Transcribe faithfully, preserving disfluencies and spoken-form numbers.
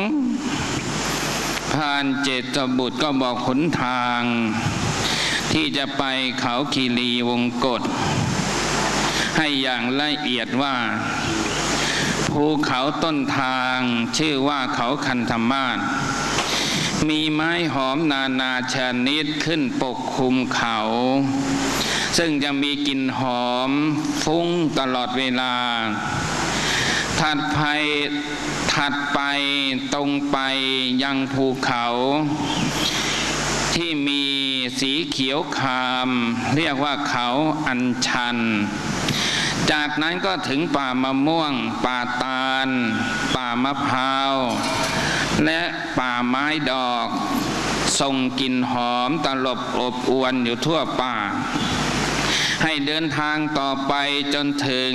พรานเจตบุตรก็บอกหนทางที่จะไปเขาคีรีวงกฏให้อย่างละเอียดว่าภูเขาต้นทางชื่อว่าเขาคันธมาศมีไม้หอมนานาชนิดขึ้นปกคลุมเขาซึ่งจะมีกลิ่นหอมฟุ้งตลอดเวลาถัดไปถัดไปตรงไปยังภูเขาที่มีสีเขียวครามเรียกว่าเขาอัญชันจากนั้นก็ถึงป่ามะม่วงป่าตาลป่ามะพร้าวและป่าไม้ดอกส่งกลิ่นหอมตลบอบอวนอยู่ทั่วป่าให้เดินทางต่อไปจนถึง